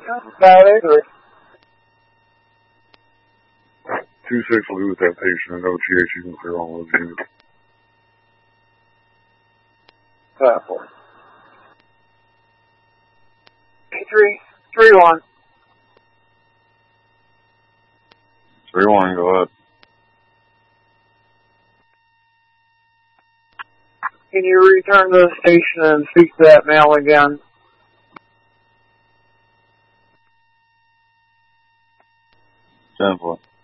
583. 2-6 will be with that patient. No TH, you can clear all those units. 5-4. 3-1. 3-1, go ahead. Can you return to the station and speak to that male again? 10-4.